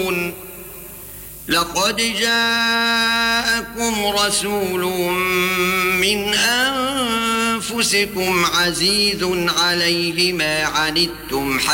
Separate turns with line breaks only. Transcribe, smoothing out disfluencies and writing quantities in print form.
يعلمون لقد جاءكم رسول من أنفسكم عزيز عليه ما عنتم